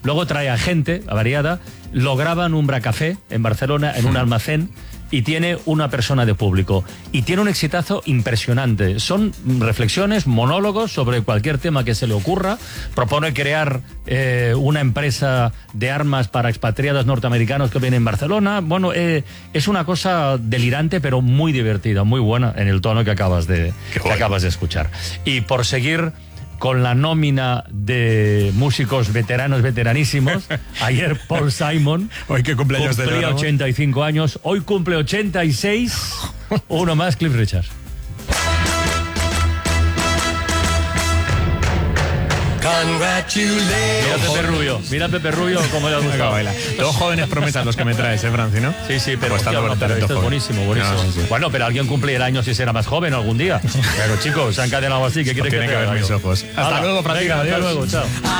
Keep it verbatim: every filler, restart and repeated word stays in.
luego trae a gente, a variada, lo graba en un bracafé en Barcelona, en un almacén, y tiene una persona de público. Y tiene un exitazo impresionante. Son reflexiones, monólogos sobre cualquier tema que se le ocurra. Propone crear eh, una empresa de armas para expatriados norteamericanos que vienen en Barcelona. Bueno, eh, es una cosa delirante, pero muy divertida, muy buena en el tono que acabas de, que acabas de escuchar. Y por seguir con la nómina de músicos veteranos, veteranísimos. Ayer Paul Simon hoy que cumpleaños de cumplía ochenta y cinco años, hoy cumple ochenta y seis, uno más, Cliff Richard. Mira Pepe Rubio, mira Pepe Rubio como le ha gustado. Todos jóvenes promesas los que me traes, ¿eh, Franci, no? Sí, sí, pero, pues hostia, no, pero esto es buenísimo, buenísimo. No, sí, sí. Bueno, pero alguien cumple el año si será más joven algún día. Pero chicos, se han encadenado así, que quieren que, que ver mis ojos. Hasta Hala, luego, Francisco. Venga, hasta luego, chao.